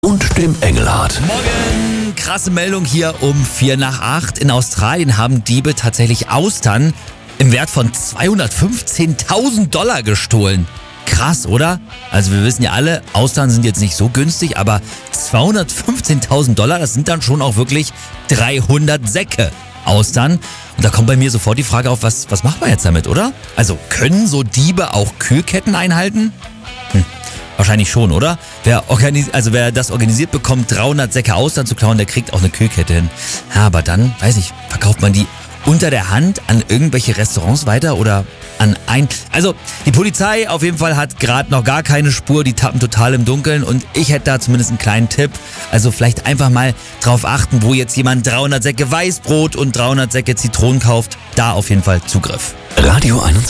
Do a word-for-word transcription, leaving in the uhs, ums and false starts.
und dem Engelhardt. Morgen, krasse Meldung hier um vier nach acht. In Australien haben Diebe tatsächlich Austern im Wert von zweihundertfünfzehntausend Dollar gestohlen. Krass, oder? Also wir wissen ja alle, Austern sind jetzt nicht so günstig, aber zweihundertfünfzehntausend Dollar, das sind dann schon auch wirklich dreihundert Säcke Austern. Und da kommt bei mir sofort die Frage auf, was, was macht man jetzt damit, oder? Also können so Diebe auch Kühlketten einhalten? Hm. Wahrscheinlich schon, oder? Wer, organis- also wer das organisiert bekommt, dreihundert Säcke Austern zu klauen, der kriegt auch eine Kühlkette hin. Ja, aber dann, weiß ich, verkauft man die unter der Hand an irgendwelche Restaurants weiter oder an ein... Also die Polizei auf jeden Fall hat gerade noch gar keine Spur, die tappen total im Dunkeln und ich hätte da zumindest einen kleinen Tipp. Also vielleicht einfach mal drauf achten, wo jetzt jemand dreihundert Säcke Weißbrot und dreihundert Säcke Zitronen kauft. Da auf jeden Fall Zugriff. Radio einundzwanzig.